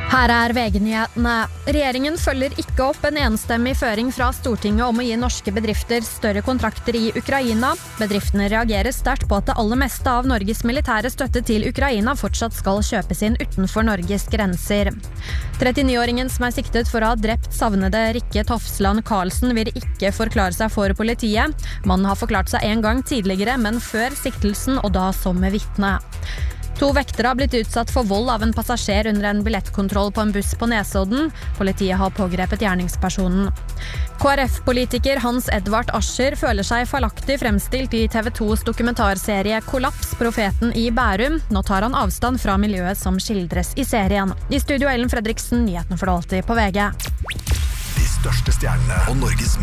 Her VG-nyhetene. Regjeringen følger ikke opp en enstemmig føring fra Stortinget om å gi norske bedrifter større kontrakter i Ukraina. Bedriftene reagerer sterkt på at det aller meste av Norges militære støtte til Ukraina fortsatt skal kjøpes inn utenfor Norges grenser. 39-åringen som er siktet for å ha drept savnede Rikke Tofsland Karlsen vil ikke forklare seg for politiet. Mannen har forklart seg en gang tidligere, men før siktelsen og da som vitne. 2 vektere har blitt utsatt for vold av en passasjer under en billettkontroll på en buss på Nesodden. Politiet har pågrepet gjerningspersonen. KrF-politiker Hans Edvard Ascher føler seg feilaktig fremstilt i TV 2s dokumentarserie Kollaps, profeten i Bærum. Nå tar han avstand fra miljøet som skildres i serien. I studio Ellen Fredriksen, nyhetene for det alltid på VG. De største stjernene og Norges